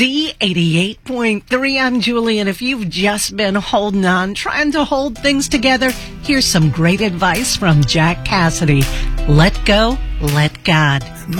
Z88.3. I'm Julie, and if you've just been holding on, trying to hold things together, here's some great advice from Jack Cassidy. Let go, let God.